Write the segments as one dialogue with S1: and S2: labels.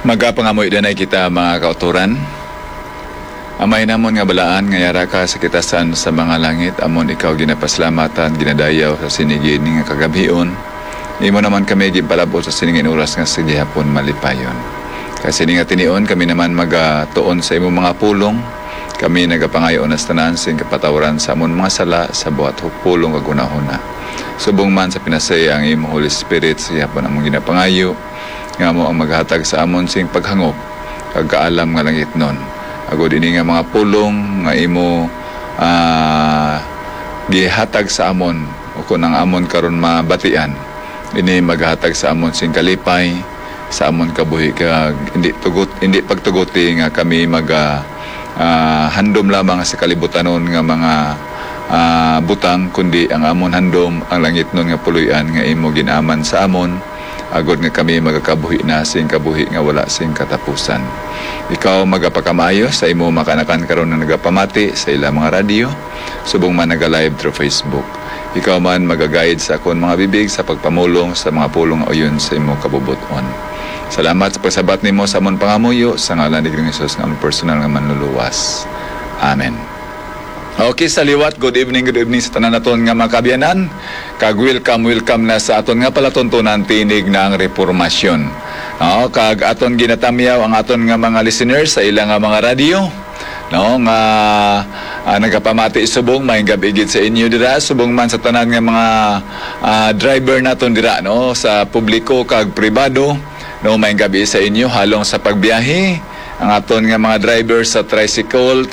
S1: Magapangamoy danay kita mga kauturan. Amay namon nga balaan nga yara ka sa kitasan sa mga langit, amon ikaw ginapaslamatan, ginadayaw sa sinigid nga kagabhion. Imo naman kami gipalabot sa siningin oras nga sa gihapon malipayon. Kasi nga tinion kami naman magatuon sa imo mga pulong. Kami nagapangayo na tanan sing kapatawaran sa amon mga sala sa buhat pulong kagunahuna. Subong man sa pinasaya ang imo Holy Spirit sa gihapon among ginapangayo. Nga mo ang maghatag sa amon sing paghangop kag kaalam nga langit nun. Agod ini nga mga pulong nga imo gihatag sa amon o kun ang amon karon mabatian. Ini maghatag sa amon sing kalipay, sa amon kabuhi kag hindi pagtuguti nga kami handom lamang sa kalibutanon nga mga butang, kundi ang amon handom ang langit nun nga puluyan nga imo ginaman sa amon. Agod nga kami magakabuhi na sing kabuhi nga wala sing katapusan. Ikaw magapakamayo sa imo makanakan karon na nagapamati sa ilang mga radyo, subong man naga-live through Facebook. Ikaw man magaguide sa akon mga bibig sa pagpamulong sa mga pulong ayon sa imo kabubuton. Salamat sa pagsabat nimo sa amon pangamuyo sa ngalan ni Jesus nga amon personal nga manluluwas. Amen. Okay, sa liwat, good evening sa tanan naton nga mga kabyanan. Kag welcome na sa aton nga pala tuntunan tinig ng reformasyon. Kag aton ginatamyaw ang aton nga mga listeners sa ilang nga mga radio. Nga nagapamati subong may gabigid sa inyo dira, subong man sa tanan nga mga driver naton dira sa publiko kag pribado. May gabi sa inyo halong sa pagbiyahe. Ang aton nga mga driver sa tricycle,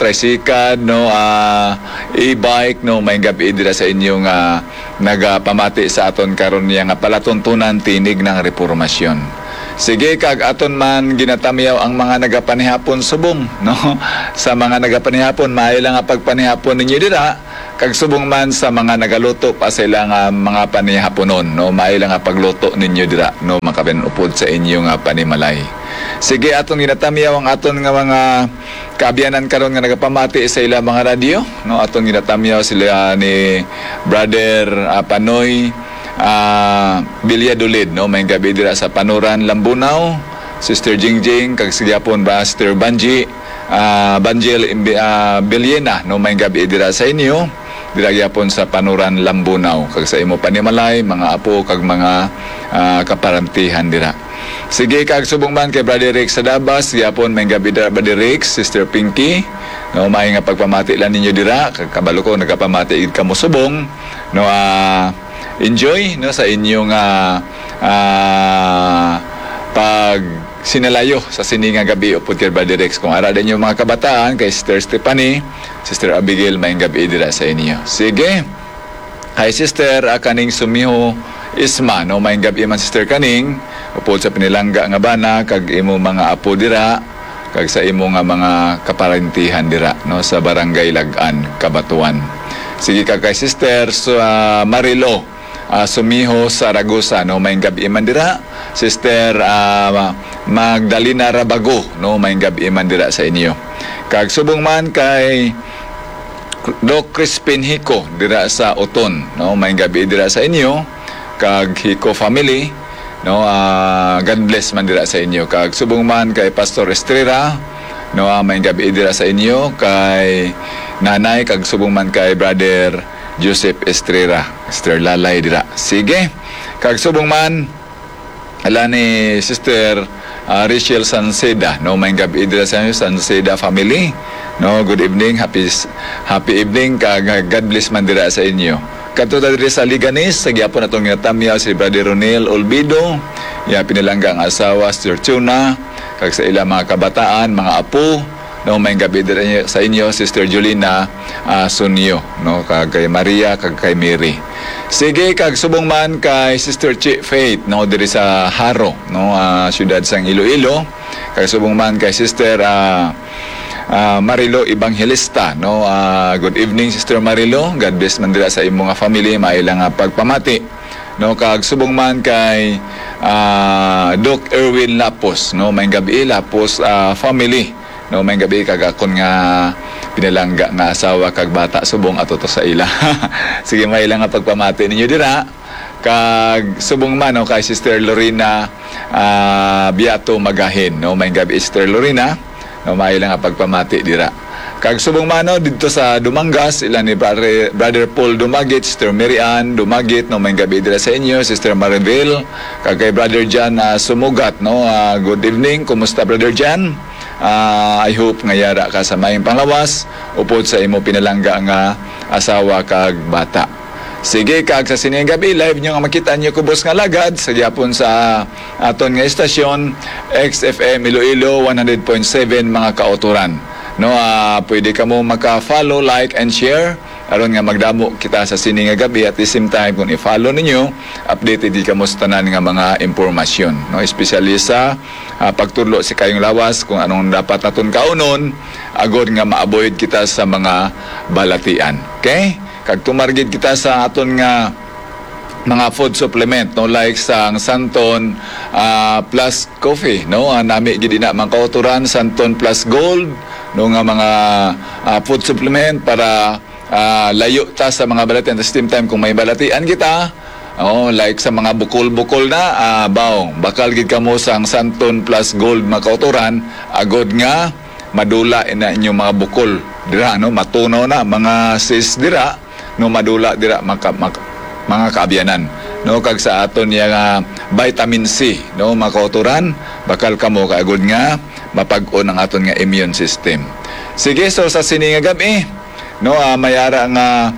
S1: e-bike, may gabi dira sa inyo nga nagapamati sa aton karon niya nga palatuntunan tinig ng reformasyon. Sige, kag aton man ginatamyaw ang mga nagapanihapon subong, sa mga nagapanihapon, maayo lang nga pagpanihapon ninyo dira, kag subong man sa mga nagaluto pa sila nga mga panihaponon, maayo lang nga pagluto ninyo dira, makabenupod sa inyo nga panimalay. Sige, aton ginatamyaw ang aton nga mga kaabyanan karon nga nagapamati sa ilang mga radyo, aton ginatamyaw sila ni Brother Panoy Bilyadolid, may gabi dira sa Panuran, Lambunaw, Sister Jingjing, kag sigapon ba Sister Banjel Bilyena, may gabi dira sa inyo, dira gyapon sa Panuran, Lambunaw, kag sa imo panimalay, mga apo kag mga kaparantihan dira. Sige, kag subong man kay Brother Rex sa Dabas, gyapon may gabi dira Brother Rex, Sister Pinky, may nga pagpamati lang ninyo dira, kag kabalo ko nagapamati id kamo subong, enjoy sa inyong pag sinalayo sa siningang gabi upod kay Brother Rex. Kung ara din yung mga kabataan kay Sister Stephanie, Sister Abigail, may gabi dira sa inyo. Sige. Hi Sister Kaning Sumiho Isma, may gabi man Sister Kaning upod sa pinilangga nga bana kag imo mga apo dira kag sa imo nga mga kaparantihan dira sa Barangay Lagan, Kabatuan. Sige kay Sister Marilo Sumiho Saragosa, may gabi man dira. Sister Magdalena Rabago, may gabi man dira sa inyo. Kag subong man kay Doc Crispin Hiko dira sa Oton, may gabi dira sa inyo. Kag Hiko family, God bless man dira sa inyo. Kag subong man kay Pastor Estrera, may gabi dira sa inyo. Kay nanay, kag subong man kay Brother Joseph Estrera, Sister Lalay dira. Sige, kag subong man ala ni Sister Rachel Sanseda, may gabi dira sa inyo, Sanseda family. Good evening, happy evening, kag God bless man dira sa inyo. Kadto diri sa Liganis, sa gyapon atong natamyaw si Brother Ronel Olbido, pinilangga ang asawa Sister Tuna, kag sa ilang mga kabataan, mga apo, may gabi diri sa inyo, Sister Julina Sunyo, kag kay Maria, kag kay Mary. Sige, kag subong man kay Sister Chi Faith, diri sa Haro, siyudad sang Iloilo. Kag subong man kay Sister Marilo Evangelista, good evening Sister Marilo, God bless man dira sa imong family, mailang pagpamati. Kag subong man kay Doc Erwin Lapos, may gabi Lapos family. May gabi kag akon nga pinalangga nga asawa kag bata subong ato to sa ila. Sige, may ilang nga pagpamati ninyo dira. kag subong man no kay Sister Lorena Biato Magahin, no, may gabi Sister Lorena, no, may lang nga pagpamati dira. Kag subong mano dito sa Dumangas, ilan ni Brother Paul Dumagit, Sister Mary Ann Dumagit, no, may gabi dira sa inyo, Sister Maribel, kag kay Brother Jan Sumugat, no. Good evening, kumusta Brother Jan? I hope nga yara ka sa mayong panglawas upod sa imo pinalangga nga asawa kag bata. Sige, kag sa sining gabi live nyo nga makita nyo kubos nga lagad sa gyapon sa aton nga estasyon XFM Iloilo 100.7 mga kauturan. No, pwede ka mo maka-follow, like, and share aron nga magdamo kita sa sini nga gabi. At the same time, kung i-follow ninyo, updated di ka mo sa tanan nga mga impormasyon, no, especially sa pagturlo si kayong lawas kung anong dapat naton kaunon agod nga ma-avoid kita sa mga balatian. Okay, kag tumarget kita sa aton nga mga food supplement, no, like sang Santon Plus Coffee, no, nami gid na mga kauturan Santon Plus Gold, no, nga mga food supplement para layo ta sa mga balatian. At the same time, kung may balatian kita, like sa mga bukol-bukol na bakal gid kamo sang Santon Plus Gold mga kauturan agod nga madula ina inyong mga bukol dira, no, matunaw na mga sis dira, no, madula dira mga kaabyanan, no, kag sa aton yang vitamin C, no, mga kauturan bakal kamo kaagod nga mapag-on ang aton nga immune system. Sige, so sa sini nga gabi, no, mayara nga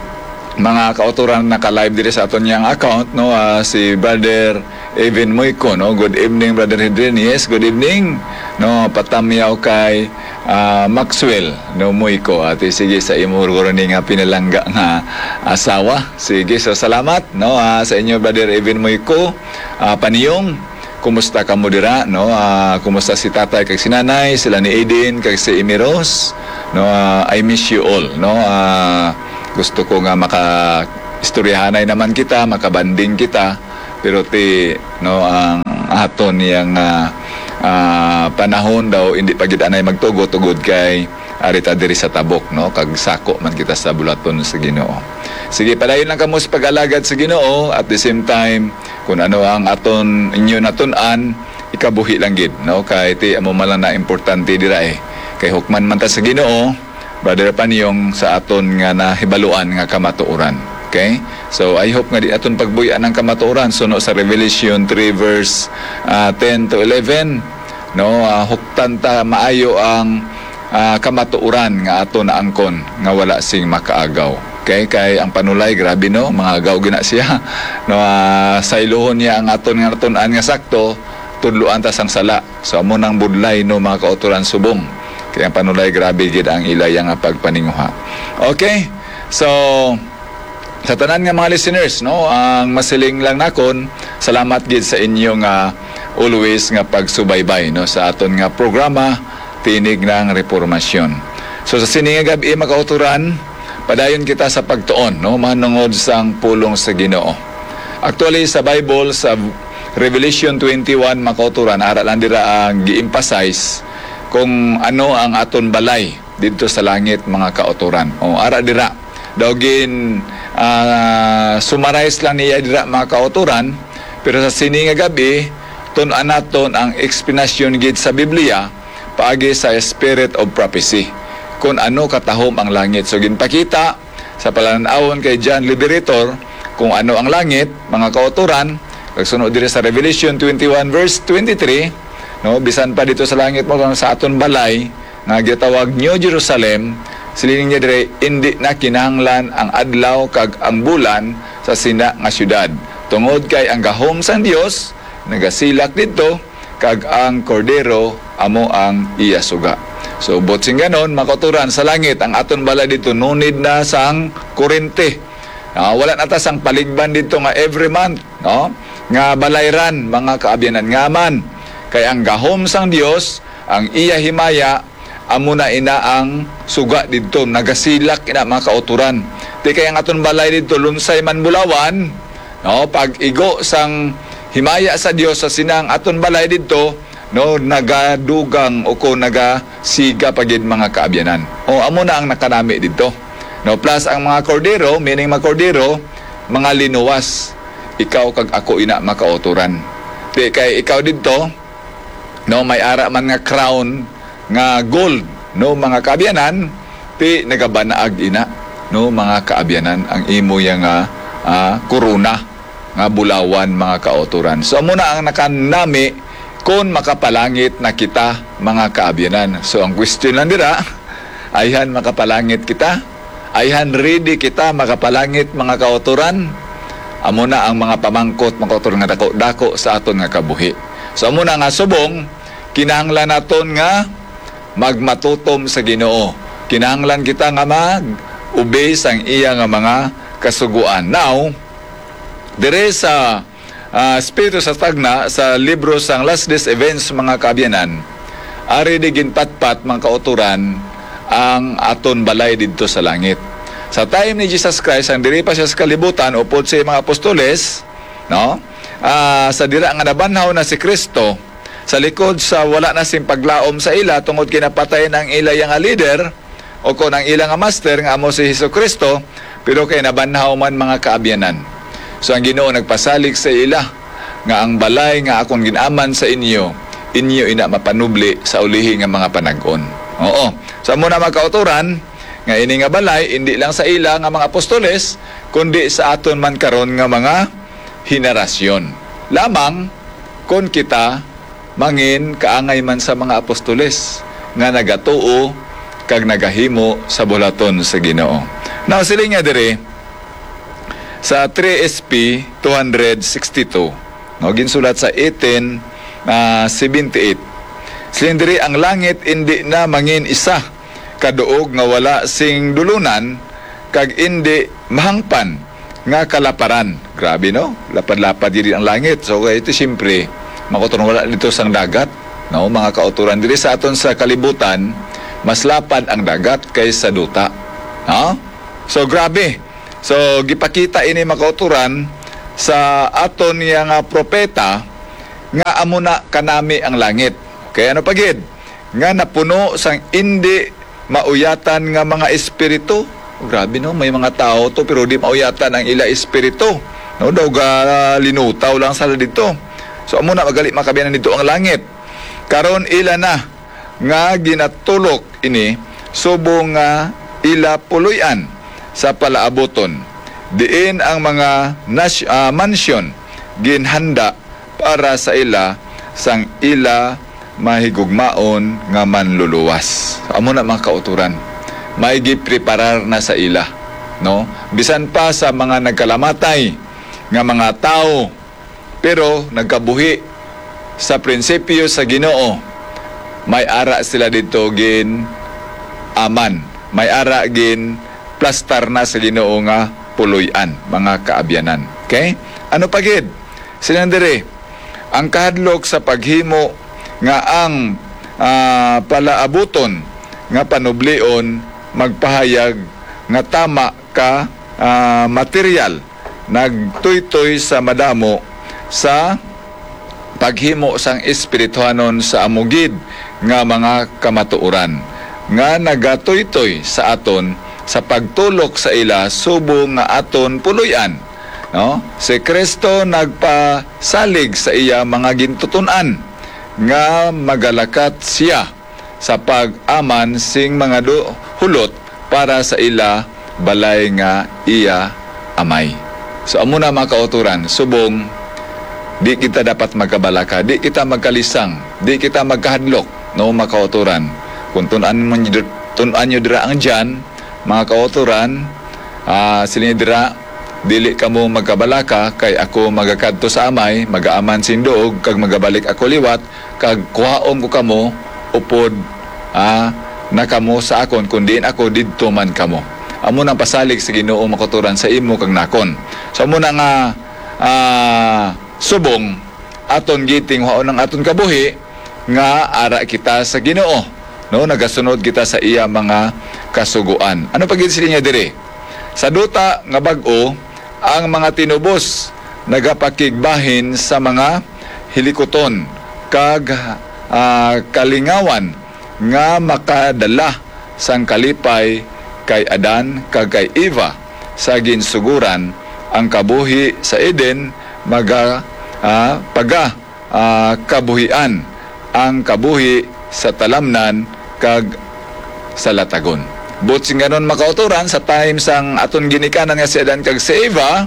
S1: mga kauturan naka-live diri sa aton yang account, no, si Brother Evan Moyko, no. Good evening Brother Hedren. Yes, good evening, no, patamyaw kay Maxwell, no, Moyko. At sige sa imo ni nga pinalangga nga asawa. Sige, so salamat, no, sa inyo Brother Evan Moyko. Paniyong, kumusta ka mo dira, no? Kumusta si tatay kag si nanay, sila ni Aiden kag si Emiros, no? I miss you all, no? Gusto ko nga maka-istoryahanay naman kita, makabanding kita, pero no, ang aton yang panahon daw hindi pa gid anay magtugo-tugod kay arita diri sa tabok, no, kag sako man kita sa bulaton sa Ginoo. Sige, padayon lang kamo sa pag-alagad sa Ginoo, at the same time kung ano ang aton inyo natun-an ikabuhi lang gid, no, kay amo man lang na importante dira kay hukman man ta sa Ginoo Brother Paniyong sa aton nga nahibaluan nga kamatuoran. Okay? So I hope nga di aton pagbuyan ang kamatuoran suno sa Revelation 3 verse 10 to 11, no, huktan ta maayo ang kamatuoran nga aton na angkon nga wala sing makaagaw. Okay, kay ang panulay grabe, no, mga agaw gina siya, no, sa iluhon niya ang aton nga natun-an nga sakto tudluan ta sang sala. So amo nang budlay, no, mga kauturan subong. Kaya ang panulay grabe gid ang ilaya nga pagpaninguha. Okay, so sa tanan nga mga listeners, no, ang masiling lang nakon, salamat gid sa inyo nga always nga pagsubaybay, no, sa aton nga programa Tinig ng Reformasyon. So sa sini nga gabi mga kauturan, padayon kita sa pagtuon, no, manungod sang pulong sa Ginoo. Actually sa Bible sa Revelation 21 mga kauturan, aralan dira ang gi-emphasize kung ano ang aton balay dito sa langit mga kauturan. Ara dira daw gin summarize lang niya dira mga kauturan, pero sa sini nga gabi tun-an naton ang explanation gid sa Biblia paagi sa Spirit of Prophecy kung ano katahom ang langit. So ginpakita sa palanawon kay John Liberator kung ano ang langit mga kauturan. Pagsunod diri sa Revelation 21 verse 23, no, bisan pa dito sa langit mo sa aton balay nga gitawag New Jerusalem, siling niya dire indi na kinahanglan ang adlaw kag ang bulan sa sina nga syudad, tungod kay ang gahom sang Dios nagasilak dito kag ang kordero amo ang iya suga. So botsing ganon makoturan sa langit ang aton balay dito nunid na sang kurente. Wala na ta sang paligban dito nga every month, no, nga balayran mga kaabyanan ngaman kay ang gahom sang Dios ang iya himaya amo na ina ang suga didto nagasilak ina mga kauturan. Di kay ang aton balay didto lunsay man bulawan, no, pag igo sang himaya sa Dios sa sinang aton balay didto, no, nagadugang o ko nagasiga pagid mga kaabyanan. Amo na ang nakanami didto. No, plus ang mga kordero, meaning mga kordero, mga linuwas. ikaw kag ako ina makauturan. Di kay ikaw dito, no, may ara man nga crown nga gold, no, mga kaabyanan, ti nagabanaag ina, no, mga kaabyanan, ang imo yang kuruna nga bulawan, mga kauturan. So muna ang nakanami kung makapalangit na kita, mga kaabyanan. So ang question lang dira, ayhan makapalangit kita? Ayhan ready kita makapalangit, mga kauturan? Amo na ang mga pamangkot, mga kauturan nga dako sa aton nga kabuhi. So amo na nga subong, kinahanglan naton nga magmatutom sa Ginoo. Kinahanglan kita nga mag-obey sang iya nga mga kasuguan. Now, dire sa Espiritu sa Tagna, sa libro sang Last Days Events, mga kaabyanan, ari di ginpatpat, mga kauturan, ang aton balay dito sa langit. Sa time ni Jesus Christ, ang diri pa siya sa kalibutan, upod sa mga apostoles, no? Sa dira nga nabanhaw na si Kristo, sa likod sa wala na sing paglaom sa ila, tungod kinapatay ng ila yang leader, o kung ang ilang master, nga amo si Hesus Kristo, pero kay nabanhaw man, mga kaabyanan. So ang Ginoo nagpasalig sa ila, nga ang balay nga akong ginaman sa inyo ina mapanubli sa ulihi nga mga panag-on. Oo. So muna mga kauturan, nga ini nga balay, hindi lang sa ila nga mga apostoles, kundi sa aton man karon nga mga henerasyon. Lamang, kung kita, mangin kaangay man sa mga apostoles, nga nagatuo, kag nagahimo sa bulaton sa Ginoo. Now, siling nga dire, sa 3SP 262, no, ginsulat sa 1878, siling dire, ang langit hindi na mangin isa, kaduog nga wala sing dulunan, kag hindi mahangpan nga kalaparan. Grabe, no? Lapad-lapad diri ang langit. So ito siyempre makuturong wala dito sang dagat, no, mga kauturan diri sa aton sa kalibutan, mas lapad ang dagat kaysa duta, no? So grabe. So gipakita ini mga kauturan sa aton yang propeta nga amo na kanami ang langit. Kaya ano pagid nga napuno sang hindi mauyatan nga mga espiritu. Grabe, no, may mga tao to pero di mauyatan ang ila espiritu, no, daw linutaw lang sala dito. So amo na magali makabiyanan dito ang langit. Karon ila na nga ginatulok ini subong nga ila puluyan sa palaaboton. Diin ang mga mansyon ginhanda para sa ila sang ila mahigugmaon nga manluluwas. So, amo na mga kauturan, may gipreparar na sa ila, no? Bisan pa sa mga nagkalamatay nga mga tao, pero nagkabuhi sa prinsipyo sa Ginoo, may ara sila dito gin aman, may ara gin plastar na sa Ginoo nga puloy-an, mga kaabyanan. Okay? Ano pagid? Sinandere, ang kahadlok sa paghimo nga ang palaabuton nga panublion magpahayag nga tama ka material nagtuytoy sa madamo sa paghimo sang espirituhanon sa amugid nga mga kamatuoran nga nagatuytoy sa aton sa pagtulok sa ila subong nga aton puloy-an, no? Si Kristo nagpasalig sa iya mga gintutunan nga magalakat siya sa pag-aman sing mga hulot para sa ila balay nga iya amay. So amo na mga kauturan, subong di kita dapat magkabalaka, di kita magkalisang, di kita magkahadlok, no, mga kauturan. Kung tunan nyo dira ang dyan, mga kauturan, sila dira, dili ka mo magkabalaka, kay ako magakadto sa amay, magaaman sindoog, kag magabalik ako liwat, kag kuhaon ko kamo, upod, na kamo sa akon, kundi ako didto man kamo. Amo nang pasalig sa Ginoo makuturan sa imo kag nakon. So amo na nga subong aton giting haon ng aton kabuhi nga ara kita sa Ginoo, no, nagasunod kita sa iya mga kasuguan. Ano pagid sila niya dire? Sa duta nga bag-o, ang mga tinubos nagapakigbahin sa mga hilikoton kag kalingawan nga makadala sang kalipay kay Adan kag kay Eva sa ginsuguran ang kabuhi sa Eden kabuhian ang kabuhi sa talamnan kag sa latagon. But sing ganon makauturan sa time sang aton ginikanan nga si Adan kag si Eva,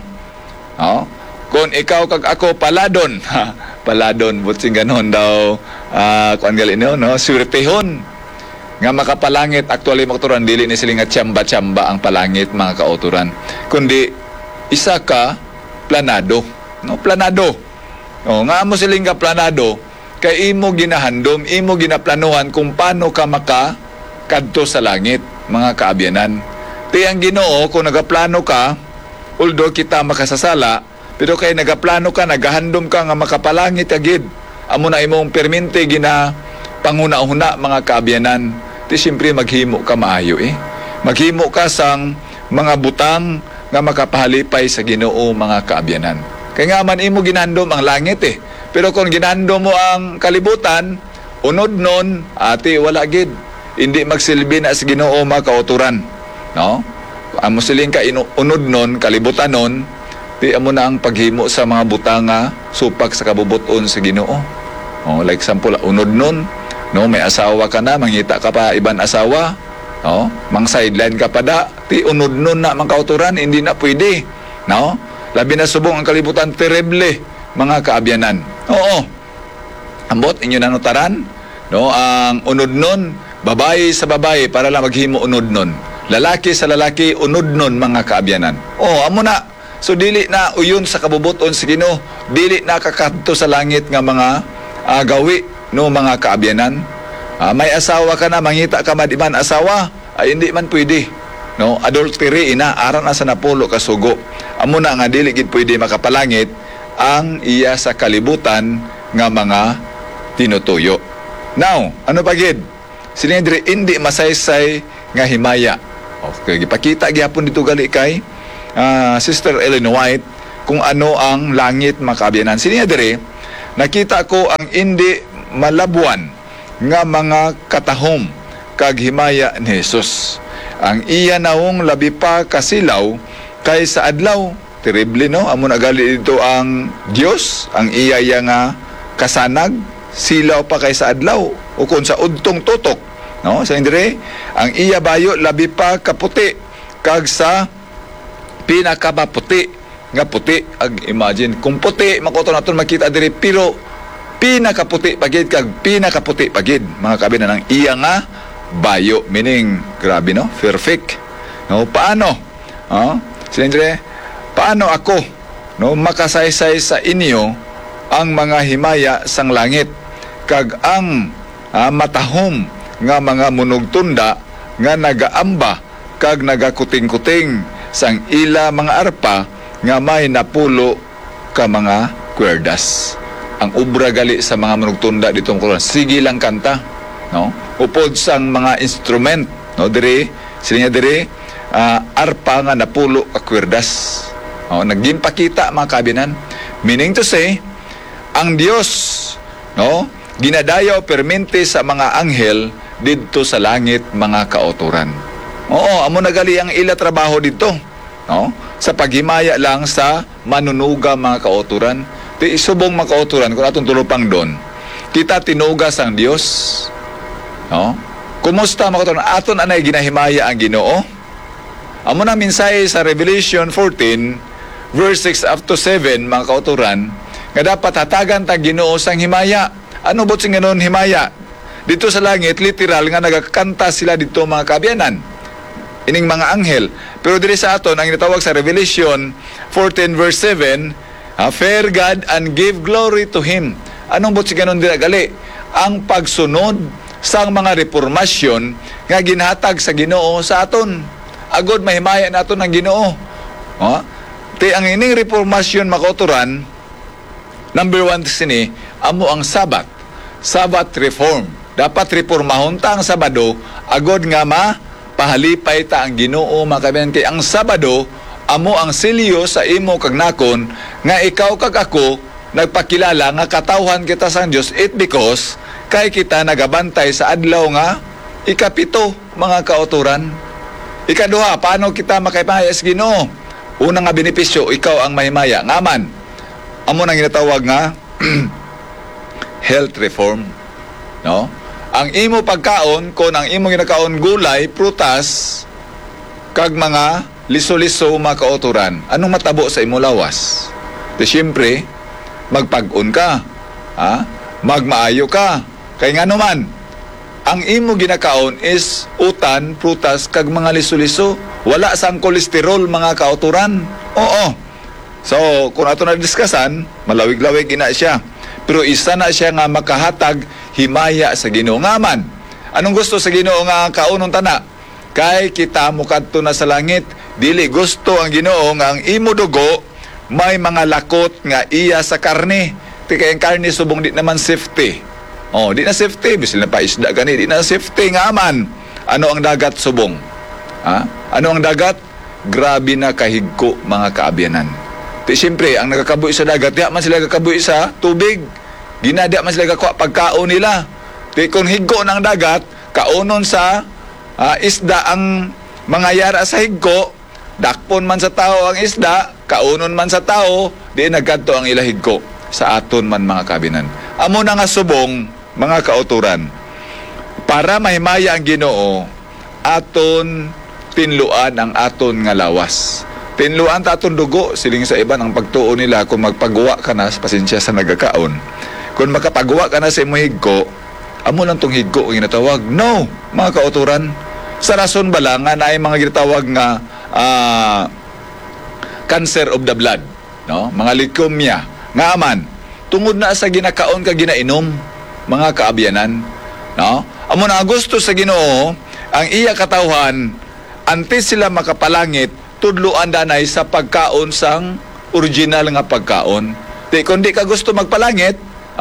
S1: kung ikaw kag ako paladon, paladon, but sing ganon daw, kuan gali no, swertehon nga makapalangit. Actually makauturan dili ni sila nga tsamba-tsamba ang palangit mga kauturan, kundi isa ka planado, planado. Nga mo siling ka planado, kay imo ginahandom, imo ginaplanuhan kung paano ka makakadto sa langit, mga kaabyanan. Ti ang Ginoo, kung nagaplano ka, although kita makasasala, pero kay nagaplano ka, nagahandom ka nga makapalangit agid, amo na imong permente gina panguna-una, mga kaabyanan. Ti siyempre maghimo ka maayo maghimo ka sang mga butang nga makapahalipay sa Ginoo, mga kaabyanan. Kaya nga man imo ginandom ang langit pero kung ginandom mo ang kalibutan, unod nun, ati wala gid. Hindi magsilbi na sa Ginoo, mga kauturan. Ang musiling ka unod nun, kalibutan nun, di amo na ang paghimo sa mga butang nga supak sa kabubuton sa Ginoo. Like example, unod nun, may asawa ka na, mangita ka pa ibang asawa, mang sideline ka pa da, ti unod nun na mga kauturan, hindi na pwede. Labi na subong ang kalibutan, terrible, mga kaabyanan. Ambot, inyo nanutaran, ang unod nun, babae sa babae para lang maghimo unod nun. Lalaki sa lalaki, unod nun, mga kaabyanan. Amo na. So, dili na uyon sa kabubuton sa Ginoo, dili na kakadto sa langit nga mga gawi, mga kaabyanan. May asawa ka na, mangita ka madiman asawa, ay hindi man pwede. Adultery aran na sa napulo ka sugo. Amo na nga dili gid pwede makapalangit ang iya sa kalibutan nga mga tinutuyo. Now, ano pa gid? Sila dire hindi masaysay nga himaya. Okay, gipakita gyapon dito gali kay Sister Ellen White kung ano ang langit, mga kaabyanan. Sila dire nakita ko ang hindi malabuan nga mga katahom kag himaya ni Jesus. Ang iya naong labi pa kasilaw kaysa adlaw. Terrible, amo nagali dito ang Dios, ang iya nga kasanag, silaw pa kaysa adlaw o kung sa udtong tutok. Sa indire, ang iya bayo labi pa kaputi kag sa pinakapaputi nga puti. Imagine kung puti makoto naton makita dire, pero pinakaputi pagid kag pinakaputi pagid, mga kabinan ng iya nga bayo, meaning grabe perfect. Paano siyempre paano ako makasaysay sa inyo ang mga himaya sang langit kag ang matahom nga mga munugtunda nga nagaamba kag nagakuting-kuting sang ila mga arpa nga may napulo ka mga kwerdas. Ang ubra gali sa mga munugtunda ditong Quran, sige lang kanta, upod sang mga instrument, dire sila dire arpa nga napulo ka kwerdas. Naggimpakita, mga kabinan, meaning to say, ang Dios ginadayaw permente sa mga anghel dito sa langit, mga kauturan. Amo nagali ang ila trabaho dito, sa paghimaya lang sa manunuga, mga kauturan. Di subong mga kauturan, kung atong tulupang doon, kita tinugas ang Dios. Kumusta, mga kauturan? Aton anay ginahimaya ang Ginoo. Amo na minsay sa Revelation 14 verse 6 up to 7, mga kauturan, nga dapat hatagan tag Ginoo sang himaya. Ano bot sing ganon himaya? Dito sa langit, literal nga nagakanta sila dito, mga kaabyanan, ining mga anghel. Pero diri sa aton, ang inatawag sa Revelation 14 verse 7, fear God and give glory to Him. Anong bot sing ganon dira gali? Ang pagsunod sang mga reformasyon nga ginhatag sa Ginoo sa aton. Agod mahimaya naton ang Ginoo. Ti ang ining reformasyon, makauturan, number 1 sini, amo ang Sabbath reform. Dapat reformahon ta ang Sabado, agod nga pahalipay ta ang Ginoo, makabinan kay ang Sabado amo ang silyo sa imo kag nakon nga ikaw kag ako nagpakilala nga katawhan kita sang Dios, it because kay kita nagabantay sa adlaw nga ikapito, mga kauturan. Ikaduha, paano kita makahimaya sa Ginoo? Una nga benepisyo, ikaw ang mahimaya. Ngaman, amo nang ginatawag nga health reform, no? Ang imo pagkaon, kung ang imo ginakaon gulay, prutas, kag mga liso-liso mga kauturan, anong matabo sa imo lawas? Di siyempre, magpag-on ka, magmaayo ka, kay nga naman, ang imo ginakaon is utan, prutas, kag mga liso-liso, wala sang kolesterol mga kauturan. Oo. So, kung ato na-discussan, malawig-lawig ina siya. Pero isa na siya nga makahatag himaya sa Ginoo ngaman. Anong gusto sa Ginoo nga kaunong tana? Kay kita mo kadto na sa langit, dili gusto ang Ginoo nga ang imo dugo may mga lakot nga iya sa karne. Kay ang karne subong di naman safety. Oh, di na safety, bisil na pa isda gani, di na safety ngaman. Ano ang dagat subong? Ano ang dagat? Grabe na kahigko mga kaabyanan. Di siyempre, ang nagakabuhi sa dagat, di man sila nagakabuhi sa tubig. Ginadya man sila nagakakuha pagkaon nila. Di kung higko ng dagat, kaunon sa isda ang mga yara sa higko, dakpon man sa tao ang isda, kaunon man sa tao, di nagkadto ang ila higko sa aton man mga kabinan. Amo na nga subong, mga kauturan, para mahimaya ang Ginoo, aton tinluan ang aton nga lawas. Tinluan ta aton dugo, siling sa iban ang pagtuo nila, kung magpagawa ka na, pasensya sa nagakaon. Kung makapagawa ka na sa imo higko, amo lang tong higko ang ginatawag. No, mga kauturan. Sa rason ba lang nga na ay mga ginatawag nga cancer of the blood, no? Mga leukemia, nga aman, tungod na sa ginakaon ka ginainom, mga kaabyanan, no? Amo na gusto sa Ginoo, ang iya katawhan, antes sila makapalangit, tudluan danay sa pagkaon sang original nga pagkaon. Di kung di ka gusto magpalangit,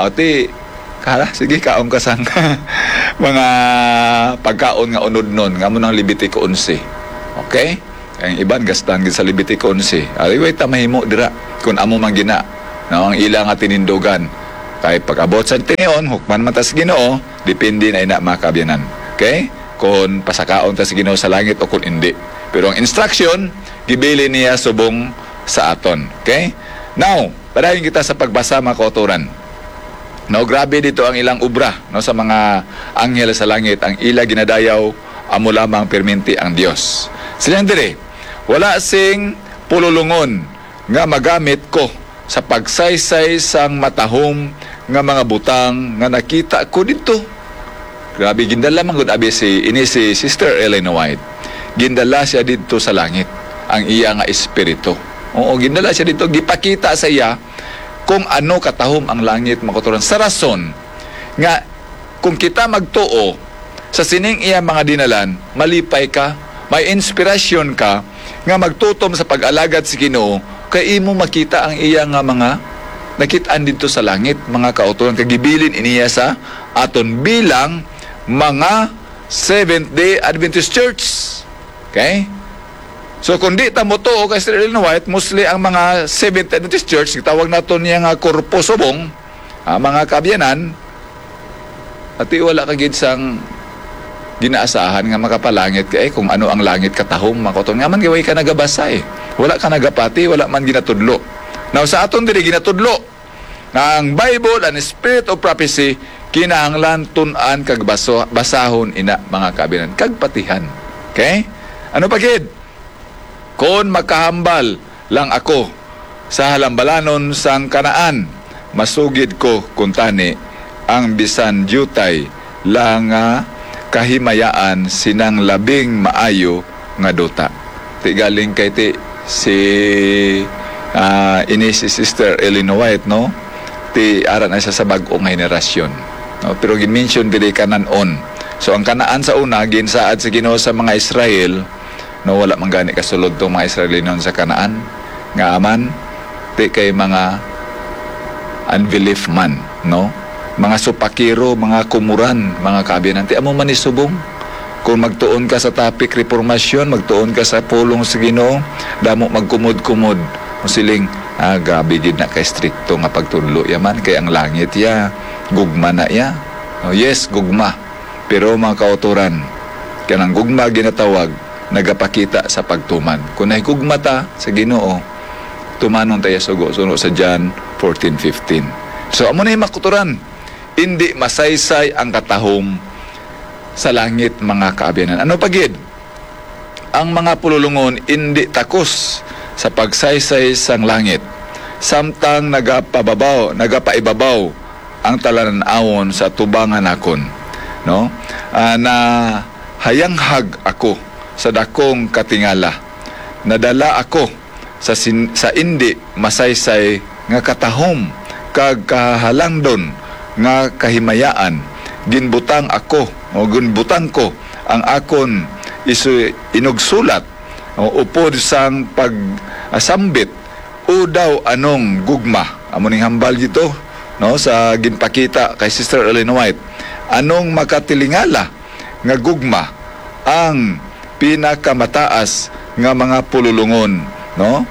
S1: sige kaon ka sang mga pagkaon nga unod nun, nga mo ng Leviticus 11. Okay? Ang iban gastan gid sa Leviticus 11. Aliway ta mahimo dira kun amo man gina, no, ang ila nga tinindugan. Kay pag-abot sa tinion, hukman man ta sa Ginoo, depende na ina mga kaabyanan. Okay? Kung pasakaon ta sa Ginoo sa langit o kung hindi. Pero ang instruction, gibili niya subong sa aton. Okay? Now, padayon kita sa pagbasa mga kauturan. No, grabe dito ang ilang obra, no, sa mga anghel sa langit. Ang ila ginadayaw, amo lamang perminti ang Dios. Silang dire, wala sing pululungon nga magamit ko sa pagsaysay sang matahom nga mga butang nga nakita ko dito. Grabe, gindala man gud abi si Sister Ellen White. Gindala siya dito sa langit, ang iya nga espiritu. Oo, gindala siya dito, gipakita sa iya kung ano katahom ang langit makuturan. Sa rason nga kung kita magtuo sa sining iya mga dinalan, malipay ka, may inspirasyon ka nga magtutom sa pag-alagad sa Ginoo, kay imo makita ang iya nga mga nakitaan dito sa langit, mga kauturan, kagibilin iniya sa aton bilang mga Seventh-day Adventist Church. Okay? So kung di ta mo to kay Sister Ellen White, mostly ang mga Seventh-day Adventist Church, tawag naton niya nga korpo subong, mga kabyanan, at wala kagid sang ginaasahan nga makapalangit kay kung ano ang langit katahom, makoton nga man gaway ka nagabasa wala ka nagapati, wala man ginatudlo. Now sa aton diri ginatudlo nga ang Bible and Spirit of Prophecy kinahanglan tun-an kag basahon ina mga kabinan kag patihan. Okay? Ano pa gid? Kon makahambal lang ako sa halambalanon sang Kanaan, masugid ko kuntani ang bisan jutay lang kahimayaan sinang labing maayo nga duta. Ti galing kay ti si si Sister Ellen White, no? Ti aran na siya sa bag-ong henerasyon. No? Pero gin-mention dili Kanaan. So ang Kanaan sa una ginsaad sa Ginoo sa mga Israel, no, wala man gani kasulod tong mga Israelinon sa Kanaan nga aman ti kay mga unbelief man, no? Mga supakiro, mga kumuran, mga kabinan, ti amo man isubong. Kung magtuon ka sa topic reformasyon, magtuon ka sa pulong sa Ginoo, damo magkumod-kumod. Musiling, gabi gid na kay stricto nga pagtudlo yaman kay ang langit ya, gugma na ya. Oh, yes, gugma. Pero mga kauturan, kanang gugma ginatawag, nagapakita sa pagtuman. Kung nahigugma ta sa Ginoo, tumanon tayo sugo suno sa John 14:15. So amo na yung makuturan, hindi masaysay ang katahom sa langit mga kaabyanan. Ano pagid? Ang mga pululungon hindi takos sa pagsaysay sang langit, samtang nagapaibabaw ang talanawon sa tubangan akon, no? Na hayanghag ako sa dakong katingala, nadala ako sa indi masaysay nga katahom kag kahalangdon nga kahimayaan. Ginbutang ko ang akon inugsulat upod sang pagsambit o daw anong gugma. Amo ning hambal dito, no, sa ginpakita kay Sister Ellen White. Anong makatilingala nga gugma ang pinakamataas nga mga pululungon, no,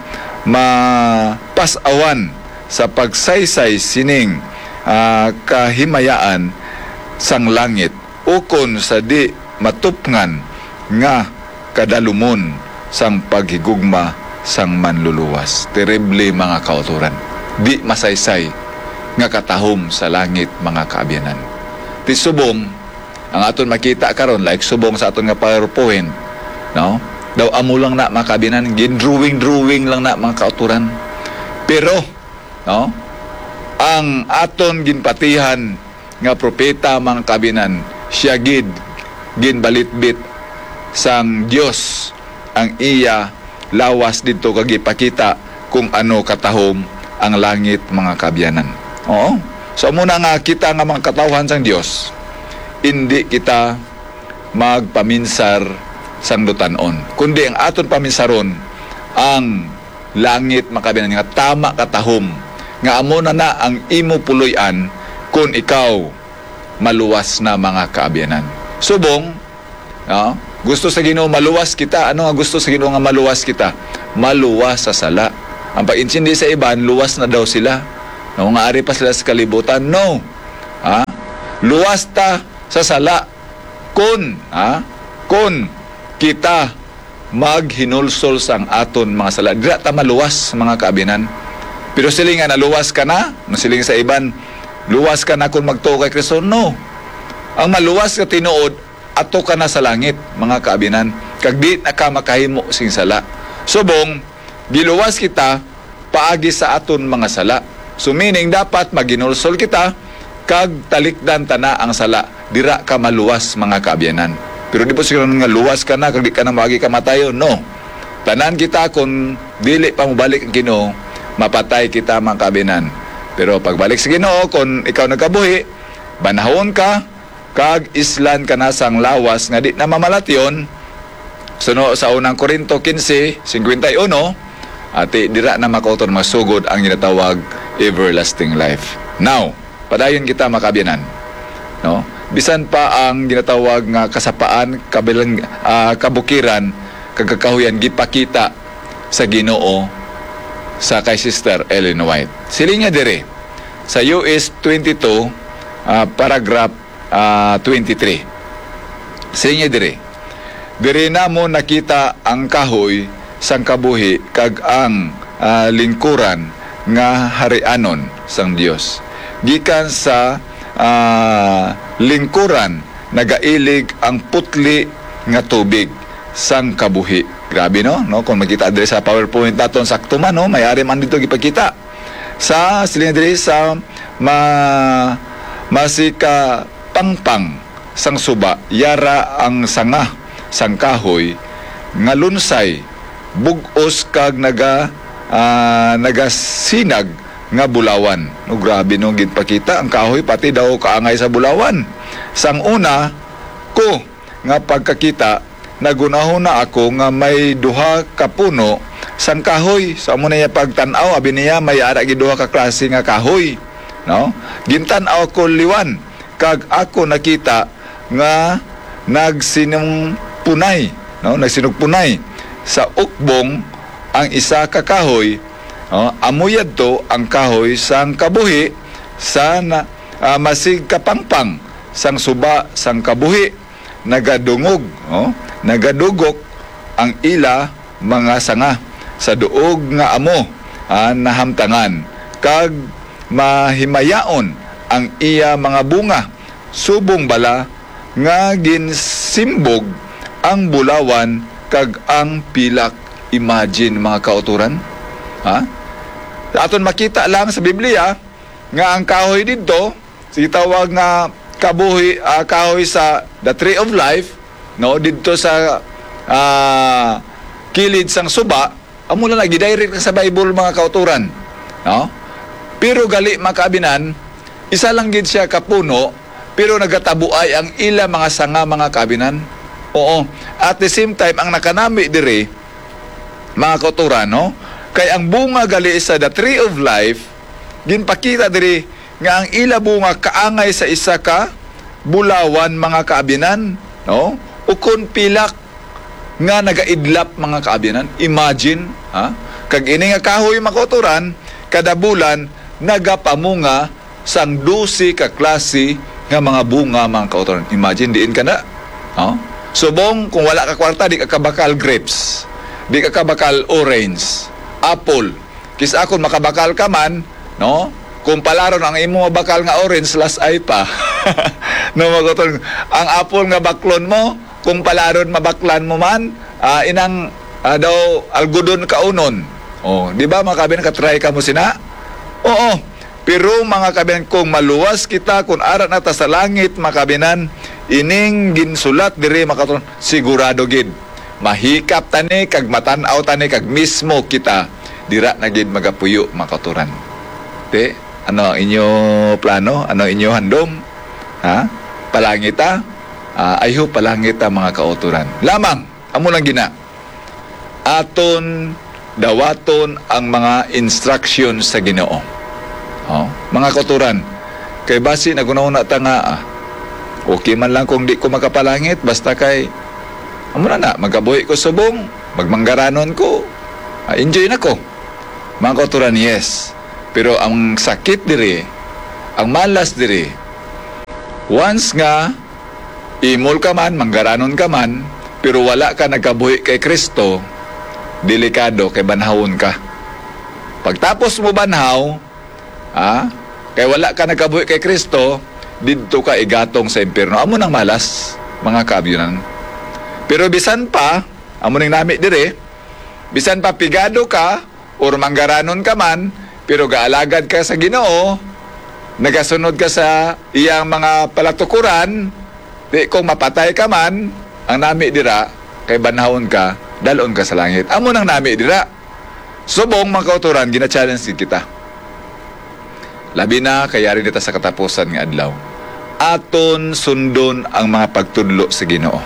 S1: mapasawan sa pagsaysay sining kahimayaan sang langit, ukon sa di matupngan nga kadalumon sang paghigugma sang manluluwas. Terrible mga kauturan, di masaysay nga katahom sa langit mga kaabyanan. Ti subong ang aton makita karon, like subong sa aton nga PowerPoint, no, daw amo lang na mga kaabyanan, gin-drawing lang na mga kauturan. Pero no, ang aton ginpatihan nga propeta mga kaabyanan, siya ginbalitbit sang Dios ang iya lawas dito kag ipakita kung ano katahom ang langit mga kaabyanan. Oo. So muna nga kita nga mga katawhan sang Dios, hindi kita magpaminsar sang dutanon, kundi ang aton paminsaron ang langit mga kaabyanan nga tama katahom, nga amo na ang imo puloy-an kung ikaw maluwas na mga kaabyanan. Subong, no? Gusto sa Ginoo maluwas kita. Ano nga gusto sa Ginoo nga maluwas kita? Maluwas sa sala. Ang pag-intindi sa iban, luwas na daw sila. No, nga ari pa sila sa kalibutan. No. Luwas ta sa sala. Kun kita maghinulsol sang aton mga sala. Dira ta maluwas mga kaabyanan. Pero siling nga naluwas ka na, siling sa iban, luwas ka na kung magtuo kay Kristo. No. Ang maluwas ka tinuod, ato ka na sa langit, mga kaabinan. Kag di na ka makahimo sing sala. Subong, giluwas kita, paagi sa aton mga sala. So meaning, dapat maginulsol kita, kag talikdan ta ang sala. Dira ka maluwas, mga kaabinan. Pero di po siguro nga luwas ka na, kag di ka na maagi kamatayo. No. Tanan kita kung dili pa mo balik ang Ginoo, mapatay kita mga kaabinan. Pero pagbalik sa Ginoo, kung ikaw nagkabuhi, banahon ka, kag islan ka na sang lawas nga di na mamalatyon. Suno sa unang Korinto 15:51, ati dira na makauton masugod ang ginatawag everlasting life. Now, padayon kita makabiyanan, no? Bisan pa ang ginatawag nga kasapaan, kabilang kabukiran, kagakahuyan gipakita sa Ginoo sa kay Sister Ellen White. Siling niya dire sa US 22 paragraph 23. Siling niya dire na mo nakita ang kahoy sang kabuhi kag ang lingkuran nga harianon sang Dios. Gikan sa lingkuran nagailig ang putli nga tubig sang kabuhi. Grabe no? Kung makita dire sa PowerPoint naton sakto man, no? May ari man dito gipakita. Sa siling dire sa masika pangpang sang suba, yara ang sanga sang kahoy nga lunsay bugos kag nagasinag nga bulawan. No, grabe no gidpakita ang kahoy pati daw kaangay sa bulawan. Sang una ko nga pagkakita, nagunahon na ako nga may duha ka puno sang kahoy. Sa amo na niya pagtan-aw, abi niya may ara gid duha ka klase nga kahoy, no? Gintan-aw ko liwan kag ako nakita nga nagsinungpunay, no? Nagsinugpunay sa ukbong ang isa ka kahoy, no? Amuyad to ang kahoy sang kabuhi sa masig kapangpang sang suba sang kabuhi, nagadungog, no? Nagadugok ang ila mga sanga sa duog nga amo nahamtangan kag mahimayaon ang iya mga bunga subong bala nga ginsimbog ang bulawan kag ang pilak. Imagine mga kauturan, aton makita lang sa Biblia nga ang kahoy dito tawag nga kahoy sa the tree of life, no, dito sa kilid sang suba. Amo na gidirect sa Bible mga kauturan, no? Pero gali makaabinan, isa lang gid siya kapuno, pero nagatabuay ang ila mga sanga mga kaabinan. Oo. At the same time, ang nakanami dire mga kauturan, no? Kay ang bunga gali sa the tree of life, ginpakita dire nga ang ila bunga kaangay sa isa ka bulawan mga kaabinan, no? Ukon pilak nga nagaidlap mga kaabinan. Imagine, kag ini nga kahoy mga kauturan, kada bulan nagapamunga sang 12 ka klase nga mga bunga mga kauturan. Imagine diin ka na. Subong kung wala ka kwarta, di ka kabakal grapes, di ka kabakal orange, apple. Kis akon makabakal ka man, no? Kung palaron ang imo mabakal nga orange, las ay pa. No, magutol. Ang apple nga baklon mo, kung palaron mabaklan mo man, inang daw algodon kaunon. Oh, di ba mga kabinan, katry ka mo sina? Oo. Pero mga kabinan, kung maluwas kita, kung arat na ta sa langit, mga kabinan, ining ginsulat diri makatulong, sigurado gid mahikap tani kag matanaw tani kag mismo kita dira na gid magapuyo makaturan. Te, ano inyo plano? Ano inyo handom? Palangita? I hope palangita mga kauturan. Lamang amo lang gina. Aton dawaton ang mga instructions sa Ginoo. Mga kauturan, kay basi nagunahuna ta nga okay man lang kung di ko makapalangit, basta kay amo na magabuhi ko subong, magmanggaranon ko, enjoy na ko. Mga kauturan, yes. Pero ang sakit diri, ang malas diri, once nga imol ka man, manggaranon ka man, pero wala ka nagabuhi kay Kristo, delikado kay banhawon ka. Pagtapos mo banhaw, kay wala ka nagabuhi kay Kristo, dito ka igatong sa impyerno. Amo nang malas, mga kaabyonan. Pero bisan pa, amo ning nami dire, bisan pa pigado ka or manggaranon ka man, pero gaalagad ka sa Ginoo, nagasunod ka sa iyang mga palatukuran, di kung mapatay ka man, ang nami dira, kay banhawon ka, dalon ka sa langit. Amo nang nami dira. Subong mga kauturan, gina-challenge kita. Labi na kayari dito sa katapusan nga adlaw. Aton sundon ang mga pagtudlo sa Ginoo.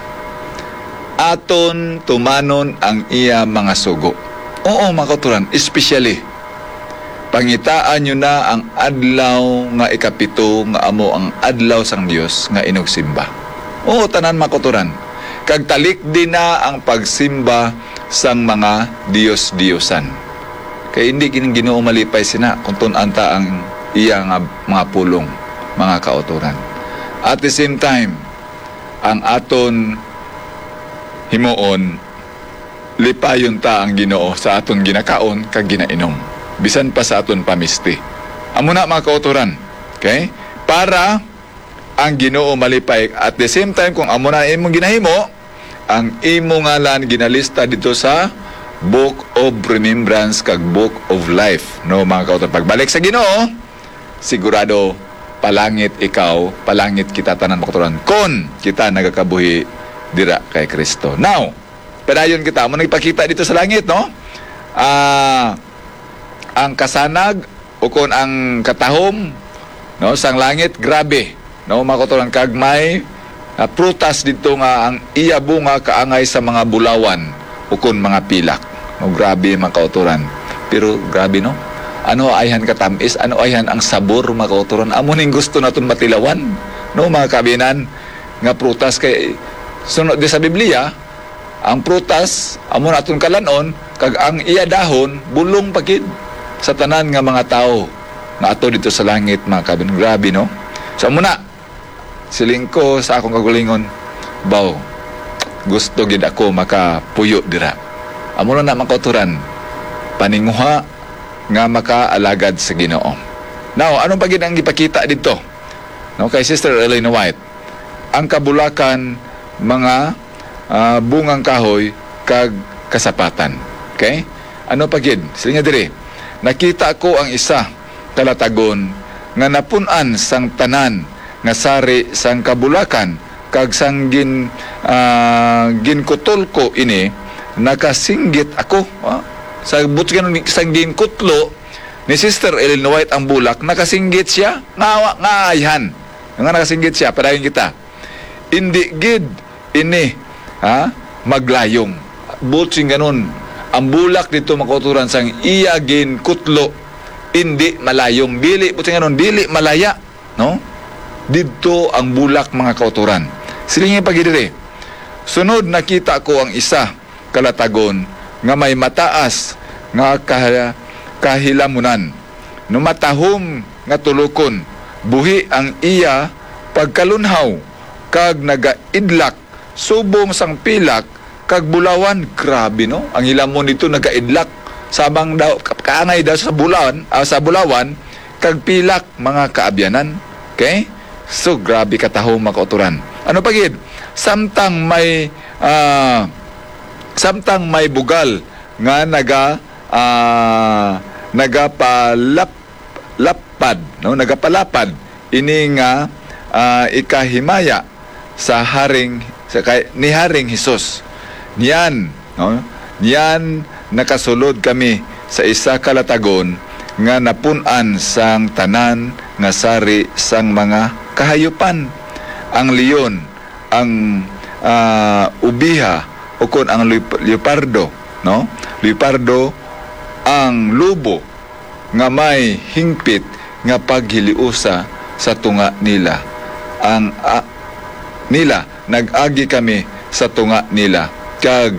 S1: Aton tumanon ang iya mga sugo. Oo mga kauturan, especially pangitaan nyo na ang adlaw nga ikapito nga amo ang adlaw sang Dios nga inugsimba. Oo tanan mga kauturan. Kag talik din na ang pagsimba sang mga Dios-Diosan. Kay hindi kining Ginoo malipay sina kung tun-anta ang iya nga mga pulong, mga kauturan. At the same time, ang aton himuon, lipayon ta ang Ginoo sa aton ginakaon kag ginainom. Bisan pa sa aton pamisti. Amo na mga kauturan. Okay? Para ang Ginoo malipay. At the same time, kung amo na imong ginahimo, ang imo ngalan ginalista dito sa Book of Remembrance kag Book of Life. No, mga kauturan. Pagbalik sa Ginoo, sigurado palangit ikaw, palangit kita tanan makaturan kon kita nagakabuhi dira kay Kristo. Now, padayon kita mo nagpakita dito sa langit, no? Ang kasanag o kon ang katahom, no, sang langit grabe, no, makaturan kag may prutas dito nga ang iya bunga kaangay sa mga bulawan o kon mga pilak. No, grabe mga kauturan. Pero grabe, no? Ano ayhan katamis, ano ayhan ang sabor mga kauturan. Amo ning gusto naton matilawan, no mga kabinan nga prutas kay sunod di sa Biblia, ang prutas amo naton kalanon kag ang iya dahon bulong pagid sa tanan nga mga tao nga ato dito sa langit mga kabinan. Grabe, no? So amo na siling ko sa akong kagulingon, baw gusto gid ako makapuyo dira. Amo na mga kauturan, paninguha nga makaalagad sa Ginoo. Now, anong pagid ang ipakita dito? No, kay Sister Elena White, ang kabulakan mga bungang kahoy kag kasapatan. Okay? Ano pagid? Sige nga diri. Nakita ko ang isa kalatagon nga napun-an sang tanan nga sari sang kabulakan kag sang ginkutol ko ini nakasinggit ako. Sa butkan sang ginkutlo ni Sister Ellen White ang bulak, nakasinggit siya, nga ayhan. Nga nakasinggit siya, padayon kita. Hindi gid ini maglayong. Butsing ganun. Ang bulak dito makauturan sang iya ginkutlo, hindi malayong. Dili, butsing ganun, dili malaya. No? Dito ang bulak mga kauturan. Silingin pagidiri. Sunod nakita ko ang isa kalatagon nga may mataas nga kahilamunan. Numatahom nga tulukon. Buhi ang iya pagkalunhaw kag nagaidlak subong sang pilak kag bulawan. Grabe no. Ang hilamon dito nagaidlak sabang daw kaangay daw sa bulawan kag pilak mga kaabyanan. Okay? So grabe katahom mga kauturan. Ano pagid? Samtang may bugal nga nagapalapad ini nga ikahimaya sa ni Haring Hesus. Niyan, no? Niyan nakasulod kami sa isa kalatagon nga napun-an sang tanan nga sari sang mga kahayupan. Ang leon, ang ubiha, o kon ang leopardo, no? Leopardo, ang lubo nga may hingpit nga paghiliusa sa tunga nila. Ang nila nag-agi kami sa tunga nila kag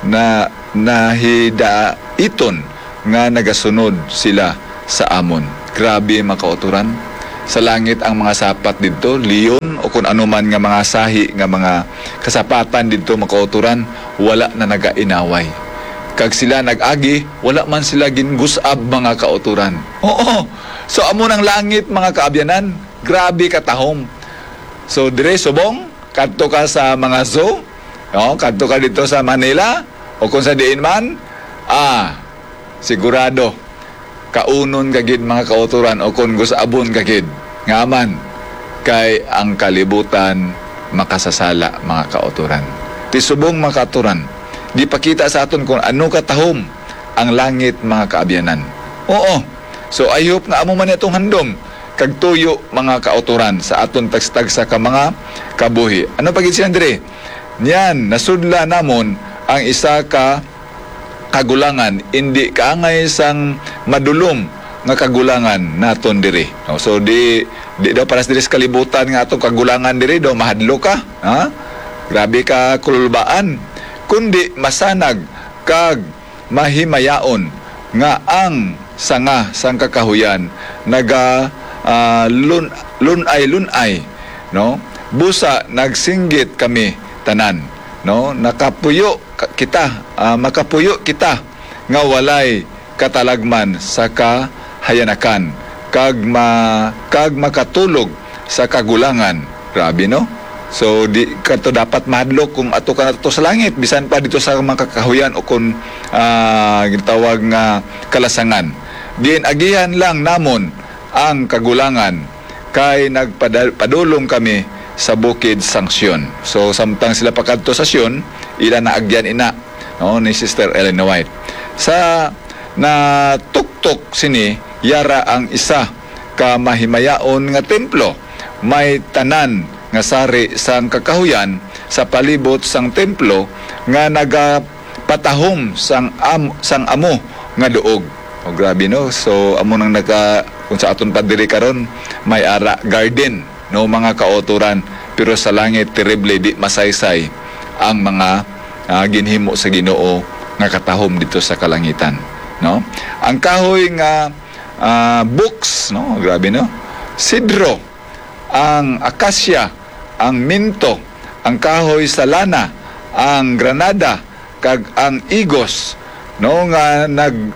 S1: nahidaiton nga nagasunod sila sa amon. Grabe makauturan. Sa langit ang mga sapat dito, leon o kung anuman nga mga sahi nga mga kasapatan dito makauturan, wala na nagainaway. Kag sila nag-agi, wala man sila gingusab mga kauturan. Oo. So amo ng langit mga kaabyanan, grabe katahom. So dire subong, kadto ka sa mga zoo, no? Kadto ka dito sa Manila o kung sa diin man, sigurado kaunon kagid mga kauturan o kung gusabon kagid ngaman kay ang kalibutan makasasala mga kauturan. Tisubong mga kauturan, di pakita sa aton kung ano katahom ang langit mga kaabyanan. Oo. So I hope nga amo man itong handom kag tuyo mga kauturan sa aton tagsa ka mga kabuhi. Ano pagid siya dire? Niyan nasudla namon ang isa ka kagulangan, hindi kaangay sang madulom nga kagulangan naton diri. No? So di daw paras diri sa kalibutan nga atong kagulangan diri daw mahadlo ka, ha? Grabe ka kululbaan. Kundi masanag kag mahimayaon nga ang sanga sang kakahuyan naga lunay, no? Busa nagsinggit kami tanan, no? Makapuyo kita nga walay katalagman sa kahayanakan kag makatulog sa kagulangan. Grabe no? So di kato dapat mahadlok kung ato ka nato sa langit bisan pa dito sa mga kakahuyan o kung gitawag nga kalasangan. Ginagihan lang namon ang kagulangan kay nagpadulong kami sa bukid Sanksyon. So samtang sila pakadto sa Sion, ila naagyan ina, no, ni Sister Ellen White. Sa tuktok sini yara ang isa ka mahimayaon nga templo. May tanan nga sari sang kakahuyan sa palibot sang templo nga nagapatahom sang amo nga duog. O grabe no. So amo nang kung sa aton padiri karon may ara garden, no, mga kauturan, pero sa langit terrible di masaysay ang mga ginhimo sa Ginoo nga katahom dito sa kalangitan, no? Ang kahoy nga books, no, grabe no, sidro, ang akasya, ang minto, ang kahoy sa lana, ang granada kag ang igos, no, nga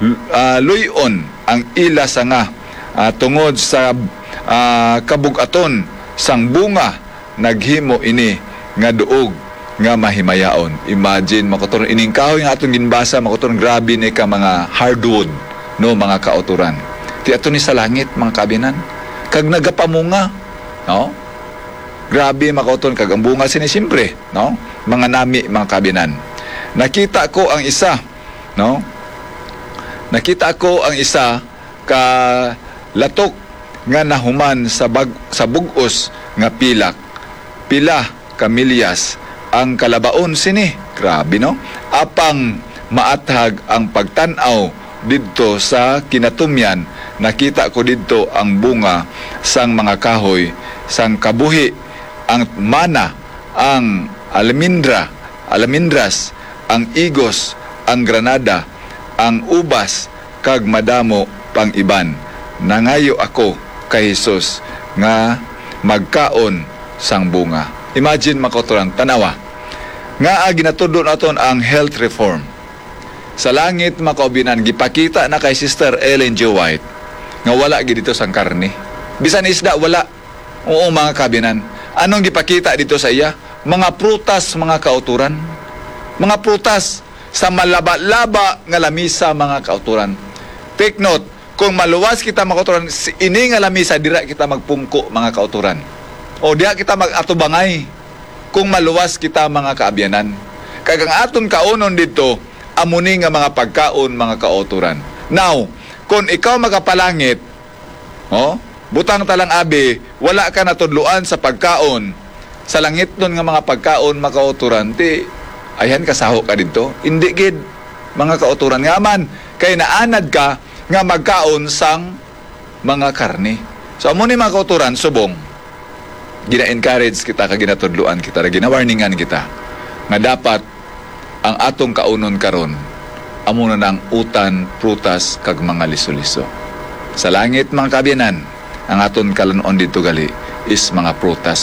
S1: luyon ang ila sanga tungod sa kabugaton sang bunga naghimo ini nga duog nga mahimayaon. Imagine makoton ining kahoy nga atong ginbasa, makoton grabe ni ka mga hardwood, no, mga kauturan. Ti ato ni sa langit mga kabinan kag nagapamunga, no? Grabe makoton kag ang bunga sini siyempre, no? Mga nami mga kabinan. Nakita ko ang isa, no? Nakita ko ang isa ka latok nga nahuman sa bugos nga pilak. Pila kamilyas ang kalabaon sini. Grabe, no? Apang maathag ang pagtanaw didto sa kinatumyan, nakita ko didto ang bunga sang mga kahoy, sang kabuhi, ang mana, ang almendras, ang igos, ang granada, ang ubas, kag madamo pang iban. Nangayo ako kay Jesus nga magkaon sang bunga. Imagine makotoran, tanawa. Nga ginatudlo naton ang health reform. Sa langit makaubinan, gipakita na kay Sister Ellen G. White nga wala gid dito sang karne. Bisan isda, wala. Oo mga kabinan. Anong gipakita dito sa iya? Mga prutas, mga kauturan. Mga prutas sa malaba-laba nga lamisa, mga kauturan. Take note, kung maluwas kita mga kauturan, ini nga lamisa, dira kita magpungko mga kauturan. O diya kita mag-atubangay kung maluwas kita mga kaabyanan. Kagang aton kaunon dito, amuni nga mga pagkaon, mga kauturan. Now, kung ikaw magapalangit, butang talang abi, wala ka natudluan sa pagkaon, sa langit nun nga mga pagkaon, mga kauturan, ti, ayan kasaho ka dito. Hindi gid, mga kauturan. Nga man, kay naanad ka nga magkaon sang mga karne. So, amuni mga kauturan, subong, gina-encourage kita, kaginatudluan kita, gina-warningan kita, nga dapat ang atong kaunon karon amo na ng utan, prutas, kag mga liso-liso. Sa langit mga kabiyanan, ang aton kalanon dito gali is mga prutas,